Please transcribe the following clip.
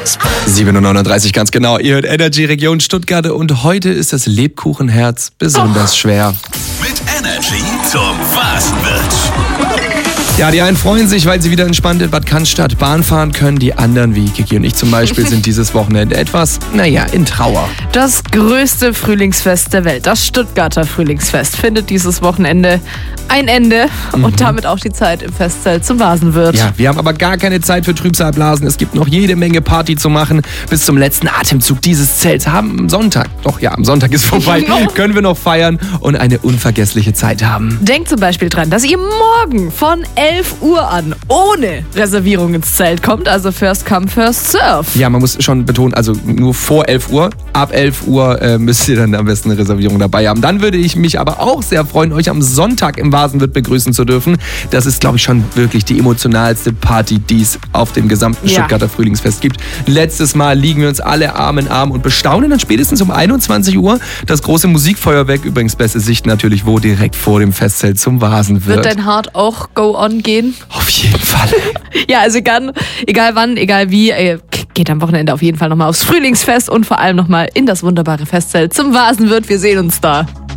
7:39 Uhr ganz genau. Ihr hört Energy Region Stuttgart und heute ist das Lebkuchenherz besonders schwer. Mit Energy zum Vasenwitz. Ja, die einen freuen sich, weil sie wieder entspannt in Bad Cannstatt Bahn fahren können. Die anderen, wie Kiki und ich zum Beispiel, sind dieses Wochenende etwas, in Trauer. Das größte Frühlingsfest der Welt, das Stuttgarter Frühlingsfest, findet dieses Wochenende ein Ende und damit auch die Zeit im Festzelt zum Vasenwirt. Ja, wir haben aber gar keine Zeit für Trübsalblasen. Es gibt noch jede Menge Party zu machen. Bis zum letzten Atemzug dieses Zelts am Sonntag, am Sonntag ist vorbei, können wir noch feiern und eine unvergessliche Zeit haben. Denkt zum Beispiel dran, dass ihr morgen von 11 Uhr an ohne Reservierung ins Zelt kommt, also first come, first serve. Ja, man muss schon betonen, also nur vor 11 Uhr. Ab 11 Uhr müsst ihr dann am besten eine Reservierung dabei haben. Dann würde ich mich aber auch sehr freuen, euch am Sonntag im Vasenwirt begrüßen zu dürfen. Das ist, glaube ich, schon wirklich die emotionalste Party, die es auf dem gesamten Stuttgarter Frühlingsfest gibt. Letztes Mal liegen wir uns alle Arm in Arm und bestaunen dann spätestens um 21 Uhr das große Musikfeuerwerk. Übrigens beste Sicht natürlich wo? Direkt vor dem Festzelt zum Vasenwirt. Wird dein Heart auch go on gehen? Auf jeden Fall. Ja, also egal wann, egal wie, geht am Wochenende auf jeden Fall nochmal aufs Frühlingsfest und vor allem nochmal in das wunderbare Festzelt zum Vasenwirt. Wir sehen uns da.